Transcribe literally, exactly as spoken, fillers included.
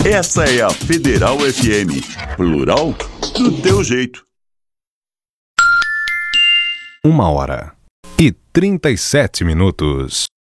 Essa é a Federal F M, plural do teu jeito. Uma hora e trinta e sete minutos.